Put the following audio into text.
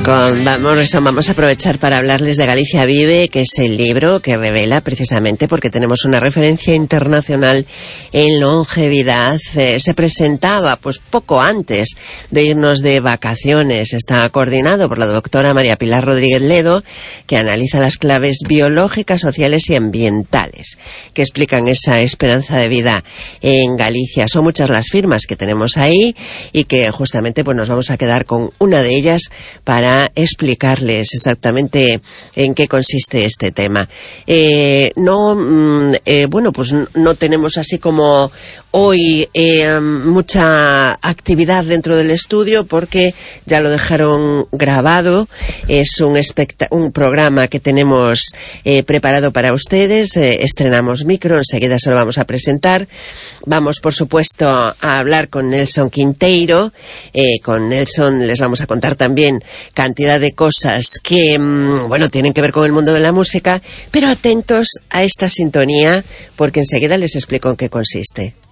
Vamos a aprovechar para hablarles de Galicia Vive, que es el libro que revela precisamente, porque tenemos una referencia internacional en longevidad. Se presentaba pues poco antes de irnos de vacaciones. Está coordinado por la doctora María Pilar Rodríguez Ledo, que analiza las claves biológicas, sociales y ambientales que explican esa esperanza de vida en Galicia. Son muchas las firmas que tenemos ahí y que justamente pues nos vamos a quedar con una de ellas para explicarles exactamente en qué consiste este tema. Pues no tenemos así como hoy mucha actividad dentro del estudio, porque ya lo dejaron grabado. Es un programa que tenemos preparado para ustedes. Estrenamos micro, enseguida se lo vamos a presentar. Vamos, por supuesto, a hablar con Nelson Quinteiro. Con Nelson les vamos a contar también cantidad de cosas que, tienen que ver con el mundo de la música, pero atentos a esta sintonía, porque enseguida les explico en qué consiste.